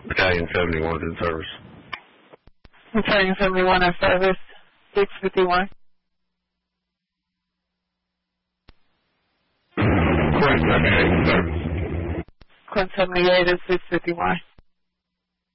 Battalion 71 in service. Battalion 71 in service, 651. Quint 78 in service. Quint 78 is 651.